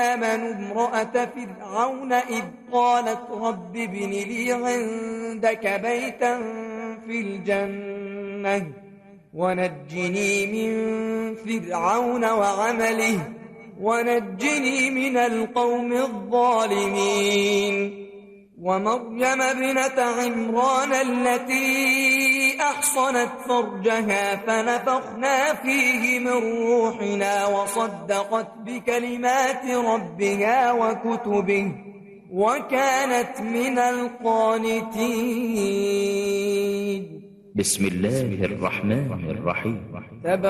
آمنوا امرأة فرعون إذ قالت رب ابن لي عندك بيتا في الجنة ونجني من فرعون وعمله ونجني من القوم الظالمين ومريم ابنة عمران التي أحصنت فرجها فنفخنا فيه من روحنا وصدقت بكلمات ربها وكتبه وكانت من القانتين. بسم الله الرحمن الرحيم.